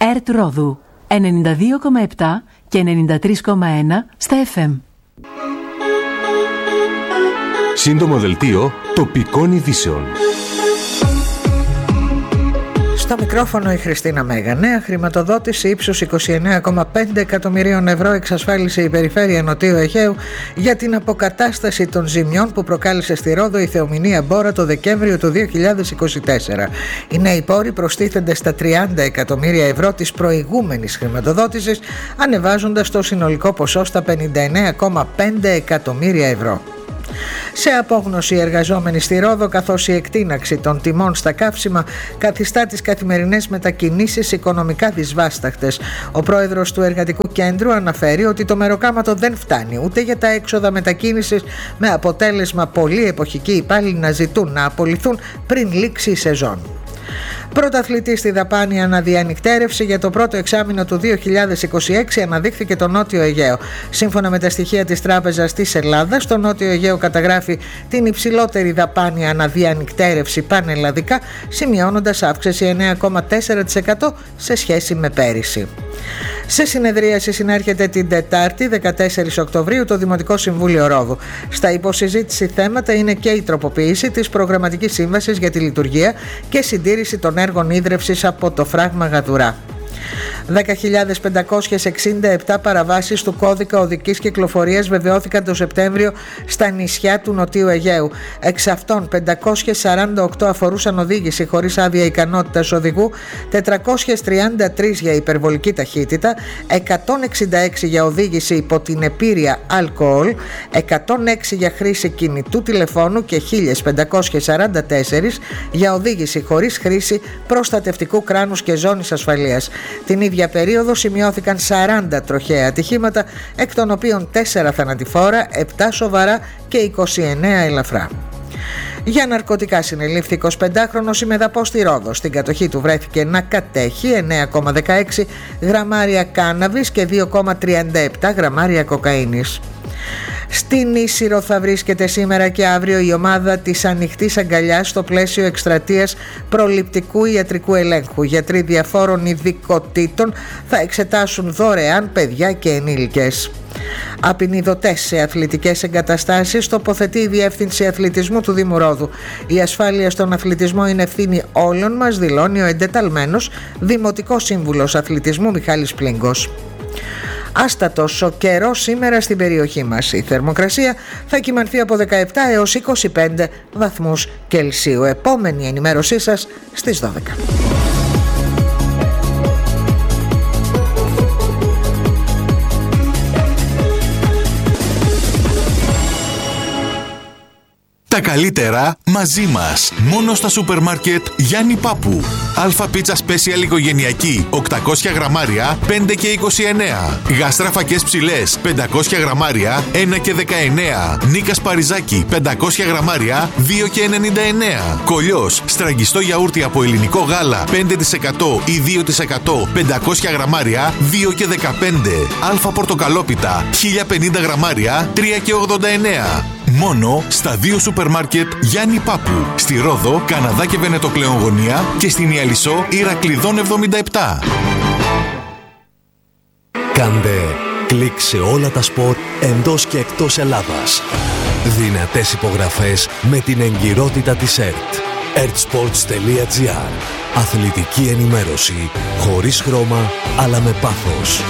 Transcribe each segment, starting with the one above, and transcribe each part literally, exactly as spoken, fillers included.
ΕΡΤ Ρόδου ενενήντα δύο κόμμα επτά και ενενήντα τρία κόμμα ένα στα εφ εμ. Σύντομο δελτίο τοπικών ειδήσεων. Στο μικρόφωνο η Χριστίνα Μέγα. Νέα χρηματοδότηση ύψους είκοσι εννέα κόμμα πέντε εκατομμυρίων ευρώ εξασφάλισε η Περιφέρεια Νοτίου Αιγαίου για την αποκατάσταση των ζημιών που προκάλεσε στη Ρόδο η θεομηνία Μπόρα το Δεκέμβριο του δύο χιλιάδες είκοσι τέσσερα. Οι νέοι πόροι προστίθενται στα τριάντα εκατομμύρια ευρώ της προηγούμενης χρηματοδότησης, ανεβάζοντας το συνολικό ποσό στα πενήντα εννέα κόμμα πέντε εκατομμύρια ευρώ. Σε απόγνωση οι εργαζόμενοι στη Ρόδο, καθώς η εκτείναξη των τιμών στα καύσιμα καθιστά τις καθημερινές μετακινήσεις οικονομικά δυσβάσταχτες. Ο πρόεδρος του Εργατικού Κέντρου αναφέρει ότι το μεροκάματο δεν φτάνει ούτε για τα έξοδα μετακίνησης, με αποτέλεσμα πολλοί εποχικοί υπάλληλοι να ζητούν να απολυθούν πριν λήξει η σεζόν. Πρωταθλητή στη δαπάνη αναδιανυκτέρευση για το πρώτο εξάμηνο του δύο χιλιάδες είκοσι έξι αναδείχθηκε το Νότιο Αιγαίο. Σύμφωνα με τα στοιχεία της Τράπεζας της Ελλάδας, το Νότιο Αιγαίο καταγράφει την υψηλότερη δαπάνη αναδιανυκτέρευση πανελλαδικά, σημειώνοντας αύξηση εννέα κόμμα τέσσερα τοις εκατό σε σχέση με πέρυσι. Σε συνεδρίαση συνέρχεται την Τετάρτη, δεκατέσσερις Οκτωβρίου, το Δημοτικό Συμβούλιο Ρόδου. Στα υποσυζήτηση θέματα είναι και η τροποποίηση της προγραμματικής σύμβασης για τη λειτουργία και συντήρηση των έργων ίδρευσης από το φράγμα Γαδουρά. δέκα χιλιάδες πεντακόσιες εξήντα επτά παραβάσεις του κώδικα οδικής κυκλοφορίας βεβαιώθηκαν το Σεπτέμβριο στα νησιά του Νοτίου Αιγαίου. Εξ αυτών πεντακόσιες σαράντα οκτώ αφορούσαν οδήγηση χωρίς άδεια ικανότητας οδηγού, τετρακόσιες τριάντα τρία για υπερβολική ταχύτητα, εκατόν εξήντα έξι για οδήγηση υπό την επήρεια αλκοόλ, εκατόν έξι για χρήση κινητού τηλεφώνου και χίλια πεντακόσιες σαράντα τέσσερα για οδήγηση χωρίς χρήση προστατευτικού κράνους και ζώνης ασφαλείας. Την ίδια περίοδο σημειώθηκαν σαράντα τροχαία ατυχήματα, εκ των οποίων τέσσερα θανατηφόρα, επτά σοβαρά και είκοσι εννέα ελαφρά. Για ναρκωτικά συνελήφθη εικοσιπεντάχρονος ημεδαπός στη Ρόδο. Στην κατοχή του βρέθηκε να κατέχει εννέα κόμμα δεκαέξι γραμμάρια κάναβης και δύο κόμμα τριάντα επτά γραμμάρια κοκαίνης. Στην Ίσυρο θα βρίσκεται σήμερα και αύριο η ομάδα της Ανοιχτής Αγκαλιάς στο πλαίσιο εκστρατείας προληπτικού ιατρικού ελέγχου. Γιατροί διαφόρων ειδικοτήτων θα εξετάσουν δωρεάν παιδιά και ενήλικες. Απεινιδωτές σε αθλητικές εγκαταστάσεις τοποθετεί η Διεύθυνση Αθλητισμού του Δήμου Ρόδου. Η ασφάλεια στον αθλητισμό είναι ευθύνη όλων μας, δηλώνει ο εντεταλμένος Δημοτικός Σύμβουλος Αθλητισμού Μιχάλης Πλίγκος. Άστατος ο καιρός σήμερα στην περιοχή μας. Η θερμοκρασία θα κυμανθεί από δεκαεπτά έως είκοσι πέντε βαθμούς Κελσίου. Επόμενη ενημέρωσή σας στις δώδεκα. Τα καλύτερα μαζί μας. Μόνο στα σούπερ μάρκετ Γιάννη Πάπου. Αλφα πίτσα σπέσιαλ οικογενειακή οκτακόσια γραμμάρια πέντε και είκοσι εννέα. Γαστρά φακές ψηλές πεντακόσια γραμμάρια ένα και δεκαεννέα. Νίκας Παριζάκη πεντακόσια γραμμάρια δύο και ενενήντα εννέα. Κολλιός στραγγιστό γιαούρτι από ελληνικό γάλα πέντε τοις εκατό ή δύο τοις εκατό πεντακόσια γραμμάρια δύο και δεκαπέντε. Αλφα πορτοκαλόπιτα χίλια πενήντα γραμμάρια τρία και ογδόντα εννέα. Μόνο στα δύο σούπερ μάρκετ Γιάννη Πάπου. Στη Ρόδο, Καναδά και Βενετοκλέον Γωνία και στην Ιαλισσό Ηρακλειδών εβδομήντα επτά. Κάντε κλικ σε όλα τα σπορ εντός και εκτός Ελλάδας. Δυνατές υπογραφές με την εγκυρότητα της ΕΡΤ. ερτ-σπορτς τελεία τζι άρ. Αθλητική ενημέρωση χωρίς χρώμα αλλά με πάθος.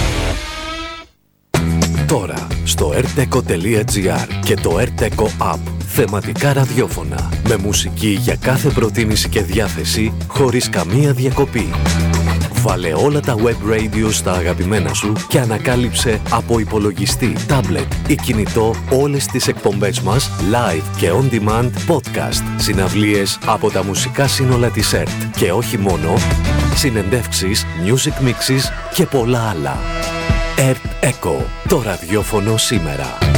Τώρα στο ερτ-εκο τελεία τζι άρ και το ερτ-εκο App. Θεματικά ραδιόφωνα με μουσική για κάθε προτίμηση και διάθεση χωρίς καμία διακοπή. Βάλε όλα τα web radio στα αγαπημένα σου και ανακάλυψε από υπολογιστή, tablet ή κινητό όλες τις εκπομπές μας live και on demand podcast, συναυλίες από τα μουσικά σύνολα της ΕΡΤ και όχι μόνο, συνεντεύξεις, music mixes και πολλά άλλα. ερτ-εκο, το ραδιόφωνο σήμερα.